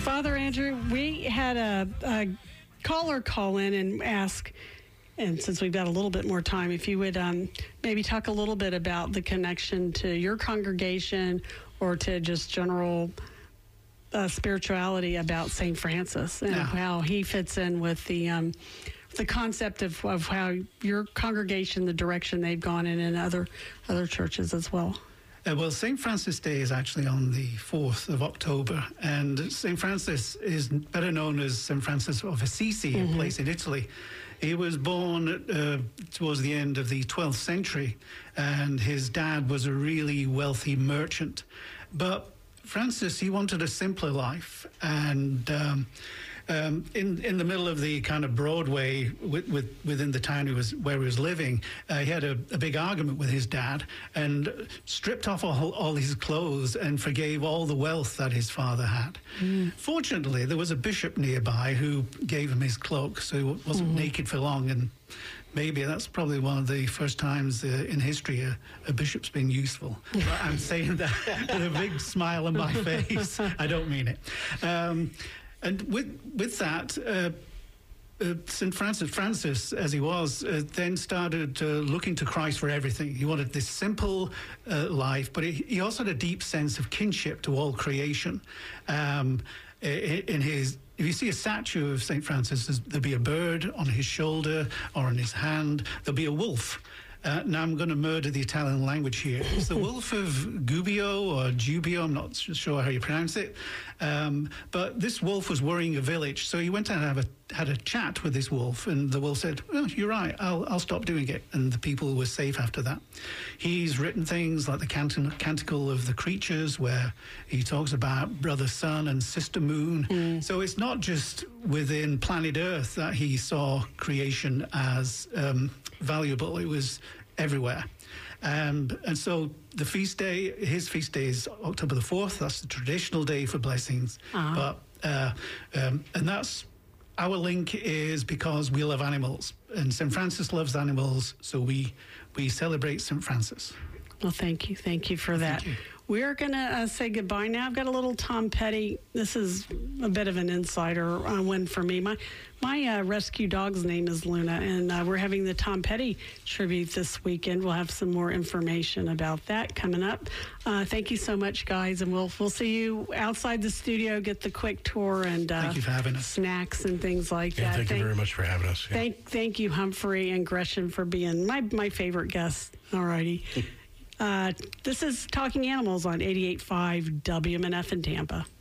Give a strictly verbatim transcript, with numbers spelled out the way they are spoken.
Father Andrew, we had a, a caller call in and ask, and since we've got a little bit more time, if you would um, maybe talk a little bit about the connection to your congregation or to just general uh, spirituality about Saint Francis and yeah. how he fits in with the um, the concept of, of how your congregation, the direction they've gone in, and other other churches as well. Uh, well, Saint Francis Day is actually on the fourth of October, and Saint Francis is better known as Saint Francis of Assisi, mm-hmm. a place in Italy. He was born uh, towards the end of the twelfth century, and his dad was a really wealthy merchant. But Francis, he wanted a simpler life, and um, um, in in the middle of the kind of Broadway with, with, within the town he was where he was living, uh, he had a, a big argument with his dad and stripped off all, all his clothes and forgave all the wealth that his father had. Mm. Fortunately, there was a bishop nearby who gave him his cloak, so he wasn't mm-hmm. naked for long, and maybe that's probably one of the first times uh, in history a, a bishop's been useful. But I'm saying that with a big smile on my face. I don't mean it. Um, and with with that, uh, uh, Saint Francis, Francis, as he was, uh, then started uh, looking to Christ for everything. He wanted this simple uh, life, but he, he also had a deep sense of kinship to all creation. Um, in his If you see a statue of Saint Francis, there'll be a bird on his shoulder or on his hand. There'll be a wolf. Uh, now I'm going to murder the Italian language here. It's the wolf of Gubbio or Giubio, I'm not sure how you pronounce it. Um, but this wolf was worrying a village, so he went and have a, had a chat with this wolf, and the wolf said, well, you're right, I'll, I'll stop doing it. And the people were safe after that. He's written things like the Cant- Canticle of the Creatures, where he talks about Brother Sun and Sister Moon. Mm. So it's not just within planet Earth that he saw creation as um, valuable. It was everywhere. Um, and so the feast day, his feast day is October the fourth. That's the traditional day for blessings. Uh-huh. But uh, um, and that's our link is because we love animals, and Saint Francis loves animals, so we we celebrate Saint Francis. Well, thank you. Thank you for that. Thank you. We're going to uh, say goodbye now. I've got a little Tom Petty. This is a bit of an insider uh, win for me. My my uh, rescue dog's name is Luna, and uh, we're having the Tom Petty tribute this weekend. We'll have some more information about that coming up. Uh, thank you so much, guys, and we'll we'll see you outside the studio. Get the quick tour and uh, thank you for having us. Snacks and things like yeah, that. Thank, thank you very much for having us. Yeah. Thank thank you, Humphrey and Gresham, for being my my favorite guests. All righty. Uh, this is Talking Animals on eighty-eight point five W M N F in Tampa.